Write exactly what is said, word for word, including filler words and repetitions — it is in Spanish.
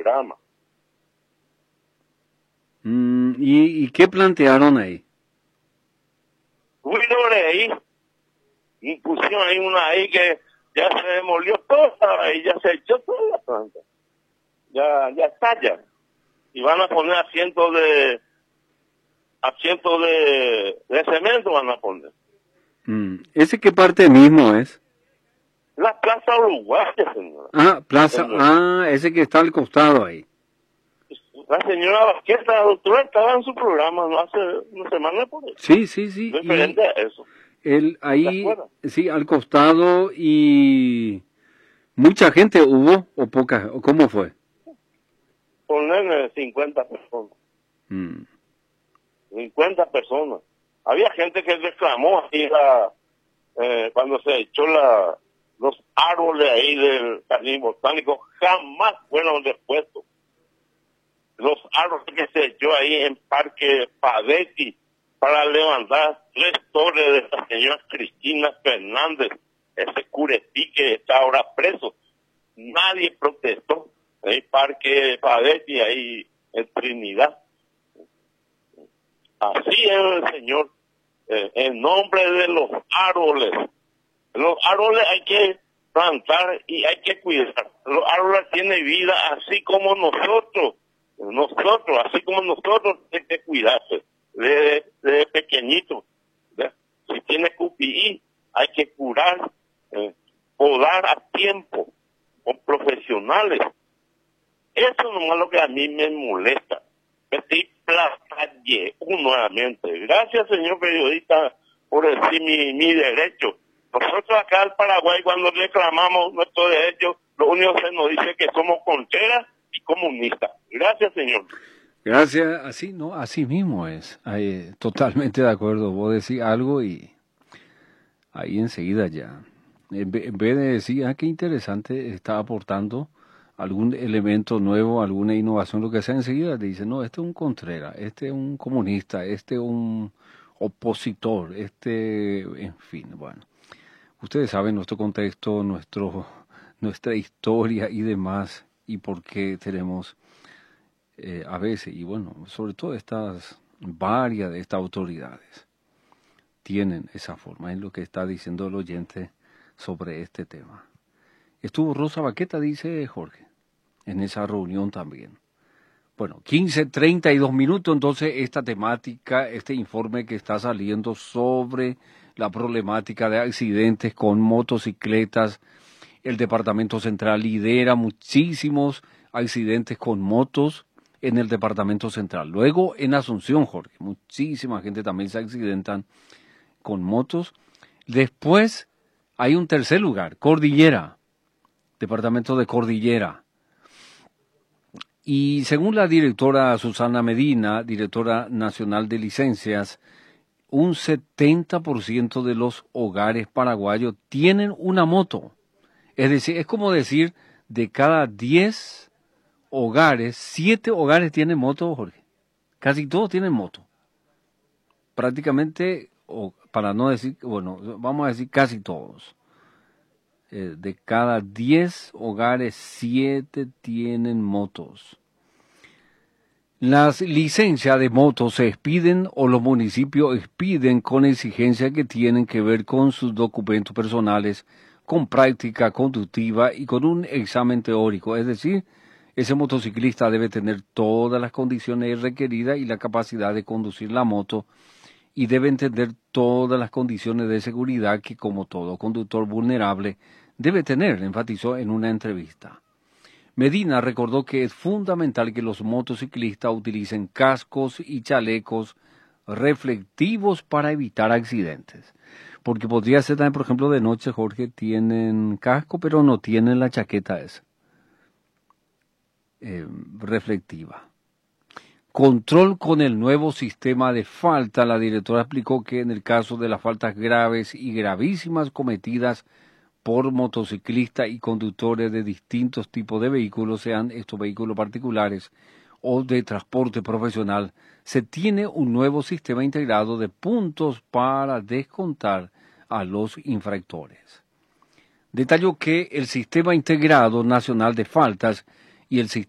programa. Mm, ¿y, ¿Y qué plantearon ahí? Fueron ahí, y pusieron ahí una ahí que ya se demolió toda, y ya se echó toda la planta. Ya, ya está ya. Y van a poner asientos de, asientos de, de cemento van a poner. Mm, ¿ese qué parte mismo es? La Plaza Uruguaya, señora. Ah, Plaza, Señor. ah, ese que está al costado ahí. La señora Vasqueta, la doctora, estaba en su programa no hace una semana por eso. Sí, sí, sí. Referente y a eso. él ¿Te ahí, acuerdas? sí, al costado y mucha gente hubo o poca, o cómo fue. Ponerle cincuenta personas. Mm. cincuenta personas. Había gente que reclamó así la, eh, cuando se echó la, los árboles ahí del jardín botánico, jamás fueron repuestos. Los árboles que se echó ahí en Parque Padetti para levantar tres torres de la señora Cristina Fernández, ese curetí que está ahora preso. Nadie protestó en el Parque Padetti ahí en Trinidad. Así es el Señor, eh, en nombre de los árboles. Los árboles hay que plantar y hay que cuidar. Los árboles tienen vida así como nosotros. Nosotros, así como nosotros, hay que cuidarse desde, desde pequeñito. ¿Ve? Si tiene Q P I, hay que curar, eh, podar a tiempo, con profesionales. Eso nomás es lo que a mí me molesta. Estoy plazalle nuevamente. Gracias, señor periodista, por decir mi, mi derecho. Nosotros acá en Paraguay, cuando reclamamos nuestro derecho, lo único que se nos dice es que somos concheras y comunistas. Gracias, señor. Gracias, así, no, así mismo es. Ahí, totalmente de acuerdo. Vos decís algo y ahí enseguida ya. En vez, en vez de decir, ah, qué interesante, está aportando algún elemento nuevo, alguna innovación, lo que sea, enseguida te dice, no, este es un contrera, este es un comunista, este es un opositor, este, en fin, bueno. Ustedes saben nuestro contexto, nuestro, nuestra historia y demás, y por qué tenemos eh, a veces, y bueno, sobre todo estas, varias de estas autoridades tienen esa forma, es lo que está diciendo el oyente sobre este tema. Estuvo Rosa Baqueta, dice Jorge, en esa reunión también. Bueno, quince treinta y dos minutos, entonces esta temática, este informe que está saliendo sobre la problemática de accidentes con motocicletas, el Departamento Central lidera muchísimos accidentes con motos en el Departamento Central. Luego en Asunción, Jorge, muchísima gente también se accidentan con motos. Después hay un tercer lugar, Cordillera, Departamento de Cordillera. Y según la directora Susana Medina, directora nacional de licencias, un setenta por ciento de los hogares paraguayos tienen una moto. Es decir, es como decir, de cada diez hogares, siete hogares tienen moto, Jorge. Casi todos tienen moto. Prácticamente, o para no decir, bueno, vamos a decir casi todos. Eh, de cada diez hogares, siete tienen motos. Las licencias de motos se expiden o los municipios expiden con exigencias que tienen que ver con sus documentos personales, con práctica conductiva y con un examen teórico. Es decir, ese motociclista debe tener todas las condiciones requeridas y la capacidad de conducir la moto y debe entender todas las condiciones de seguridad que, como todo conductor vulnerable, debe tener, enfatizó en una entrevista. Medina recordó que es fundamental que los motociclistas utilicen cascos y chalecos reflectivos para evitar accidentes. Porque podría ser también, por ejemplo, de noche, Jorge, tienen casco, pero no tienen la chaqueta esa eh, reflectiva. Control con el nuevo sistema de falta. La directora explicó que en el caso de las faltas graves y gravísimas cometidas por motociclistas y conductores de distintos tipos de vehículos, sean estos vehículos particulares o de transporte profesional, se tiene un nuevo sistema integrado de puntos para descontar a los infractores. Detalló que el Sistema Integrado Nacional de Faltas y el